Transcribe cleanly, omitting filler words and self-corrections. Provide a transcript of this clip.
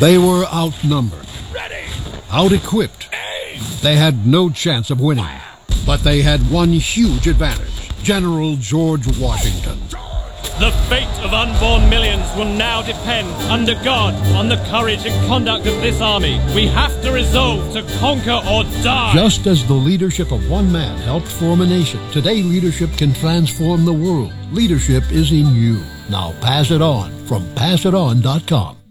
They were outnumbered, out-equipped. They had no chance of winning, but they had one huge advantage: General George Washington. The fate of unborn millions will now depend, under God, on the courage and conduct of this army. We have to resolve to conquer or die. Just as the leadership of one man helped form a nation, today leadership can transform the world. Leadership is in you. Now pass it on from PassItOn.com.